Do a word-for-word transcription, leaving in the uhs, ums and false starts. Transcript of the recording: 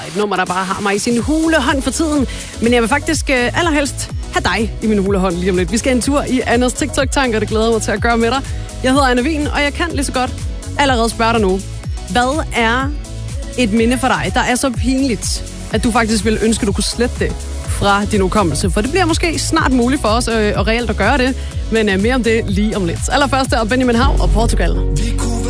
Et nummer, der bare har mig i sin hulehånd for tiden. Men jeg vil faktisk øh, allerhelst have dig i min hulehånd lige om lidt. Vi skal en tur i Annas TikTok-tanker, det glæder mig til at gøre med dig. Jeg hedder Anna Wien, og jeg kan lige så godt allerede spørge dig nu. Hvad er et minde for dig, der er så pinligt, at du faktisk vil ønske, at du kunne slette det fra din hukommelse? For det bliver måske snart muligt for os øh, og reelt at gøre det. Men øh, mere om det lige om lidt. Allerførst er Benjamin Hav og Portugal.